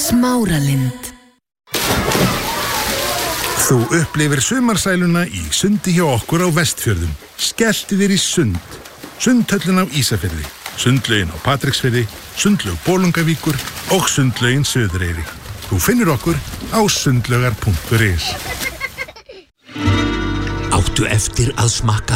Smáralind. Þú upplifir sumarsæluna í sundi hjá okkur á Vestfjörðum. Skelltu þér í sund. Sundhöllin á Ísafirði, sundlaugin á Patreksfirði, sundlaug Bolungavíkur og sundlaugin Suðureyri. Þú finnur okkur á sundlaugar.is. Áttu eftir að smakka